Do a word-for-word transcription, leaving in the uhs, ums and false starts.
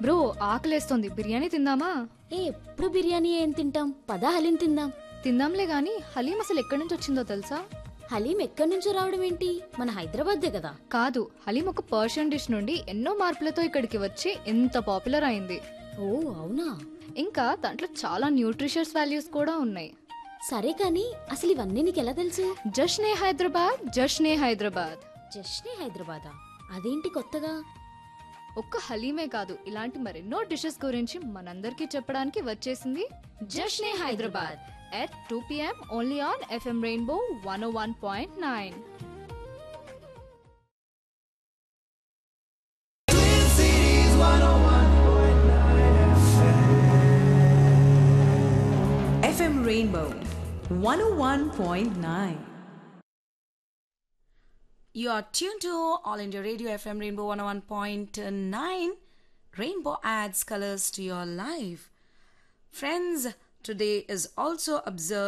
Bro ఆకలేస్తోంది, biryani తిందామా? ఏ ఎప్పుడు బిర్యానీ ఏం తింటాం, పదా హలీం తిందాం. తిందాంలే గాని హలీం అసలు ఎక్కడి నుంచి వచ్చిందో తెలుసా? హలీం ఎక్కడి నుంచో రావడం ఏంటి, మన హైదరాబాద్దే కదా. కాదు, హలీం ఒక పర్షియన్ డిష్ నుండి ఎన్నో మార్పులతో ఇక్కడికి వచ్చి ఎంత పాపులర్ అయింది. ఓ అవునా. ఇంకా దాంట్లో చాలా న్యూట్రిషియస్ వాల్యూస్ కూడా ఉన్నాయి. సరే కానీ అసలు ఇవన్నీ నీకెలా తెలుసు? జష్నే హైదరాబాద్, జష్నే హైదరాబాద్. జస్ట్నే హైదరాబాదా? అదేంటి కొత్తగా? ఒక్క హలీమే కాదు, ఇలాంటి మరెన్నో డిషెస్ గురించి మనందరికీ చెప్పడానికి వచ్చేసింది జష్నే Hyderabad at two PM only on FM rainbow one oh one point nine. F M Rainbow one oh one point nine. You are tuned to All India Radio F M Rainbow one oh one point nine. Rainbow adds colors to your life. Friends, today is also observed